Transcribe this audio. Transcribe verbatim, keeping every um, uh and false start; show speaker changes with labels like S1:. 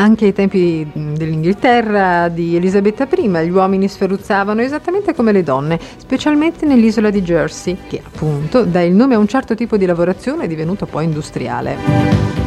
S1: Anche ai tempi dell'Inghilterra di Elisabetta I gli uomini sferruzzavano esattamente come le donne, specialmente nell'isola di Jersey, che appunto dà il nome a un certo tipo di lavorazione divenuto poi industriale.